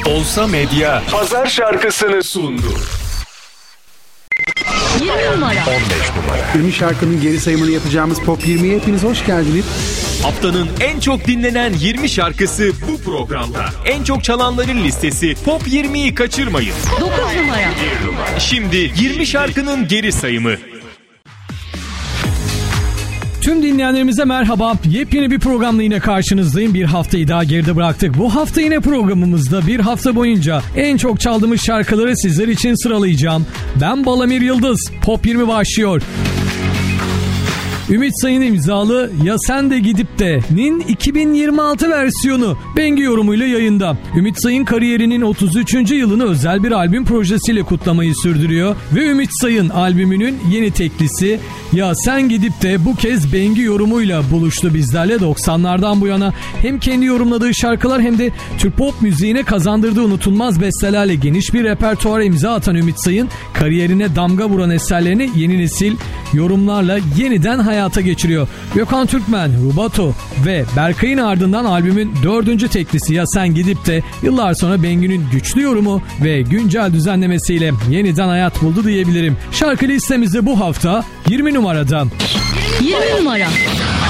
Olsa Medya Pazar şarkısını sundu. 20 numara. 15 numara. 20 şarkının geri sayımını yapacağımız Pop 20'ye hepiniz hoş geldiniz. Haftanın en çok dinlenen 20 şarkısı bu programda. En çok çalanların listesi Pop 20'yi kaçırmayın. 9 numara. Şimdi 20 şarkının geri sayımı. Tüm dinleyenlerimize merhaba. Yepyeni bir programla yine karşınızdayım. Bir haftayı daha geride bıraktık. Bu hafta yine programımızda bir hafta boyunca en çok çaldığımız şarkıları sizler için sıralayacağım. Ben Balamir Yıldız. Pop 20 başlıyor. Ümit Sayın imzalı Ya Sen De Gidip De'nin 2026 versiyonu Bengi yorumuyla yayında. Ümit Sayın kariyerinin 33. yılını özel bir albüm projesiyle kutlamayı sürdürüyor ve Ümit Sayın albümünün yeni teklisi Ya Sen Gidip De bu kez Bengi yorumuyla buluştu bizlerle. 90'lardan bu yana hem kendi yorumladığı şarkılar hem de Türk pop müziğine kazandırdığı unutulmaz bestelerle geniş bir repertuara imza atan Ümit Sayın kariyerine damga vuran eserlerini yeni nesil yorumlarla yeniden hayata geçiriyor. Gökhan Türkmen, Rubato ve Berkay'ın ardından albümün 4. teklisi Ya Sen Gidip De yıllar sonra Bengi'nin güçlü yorumu ve güncel düzenlemesiyle yeniden hayat buldu diyebilirim. Şarkı listemizde bu hafta 20 numaradan. 20 numara.